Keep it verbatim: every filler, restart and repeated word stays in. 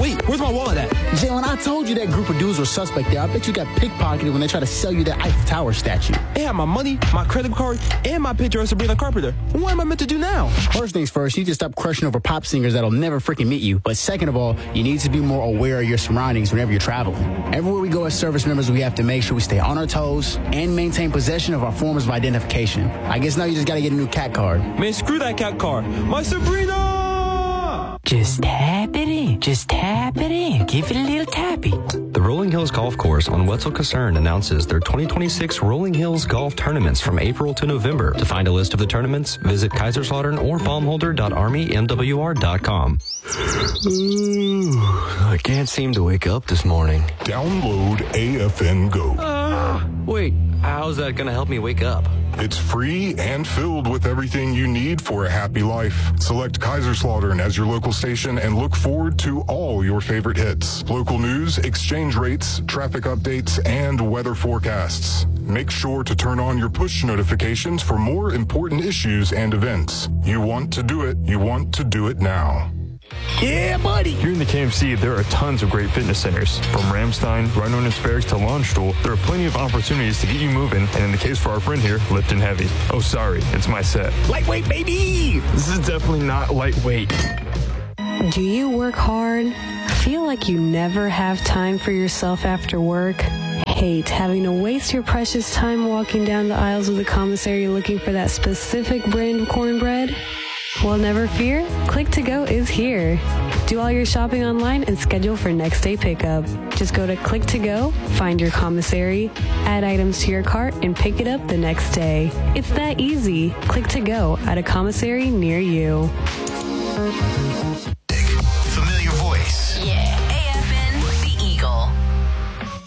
Wait, where's my wallet at? Jalen, I told you that group of dudes were suspect there. I bet you got pickpocketed when they try to sell you that Eiffel Tower statue. They have my money, my credit card, and my picture of Sabrina Carpenter. What am I meant to do now? First things first, you need to stop crushing over pop singers that'll never freaking meet you. But second of all, you need to be more aware of your surroundings whenever you're traveling. Everywhere we go as service members, we have to make sure we stay on our toes and maintain possession of our forms of identification. I guess now you just gotta get a new cat card. Man, screw that cat card. My Sabrina! Just tap it in. Just tap it in. Give it a little tappy. The Rolling Hills Golf Course on Wetzel Kasern announces their twenty twenty-six Rolling Hills Golf Tournaments from April to November. To find a list of the tournaments, visit Kaiserslautern or baumholder dot army m w r dot com. Ooh, I can't seem to wake up this morning. Download A F N Go. Uh, wait, how's that going to help me wake up? It's free and filled with everything you need for a happy life. Select Kaiserslautern as your local station and look forward to all your favorite hits. Local news, exchange rates, traffic updates, and weather forecasts. Make sure to turn on your push notifications for more important issues and events. You want to do it, you want to do it now. Yeah, buddy! Here in the K M C, there are tons of great fitness centers. From Ramstein, Rhino Barracks to Launchstool, there are plenty of opportunities to get you moving, and in the case for our friend here, lifting heavy. Oh, sorry, it's my set. Lightweight, baby! This is definitely not lightweight. Do you work hard? Feel like you never have time for yourself after work? Hate having to waste your precious time walking down the aisles of the commissary looking for that specific brand of cornbread? Well, never fear, Click to Go is here. Do all your shopping online and schedule for next day pickup. Just go to Click to Go, find your commissary, add items to your cart, and pick it up the next day. It's that easy. Click to Go at a commissary near you.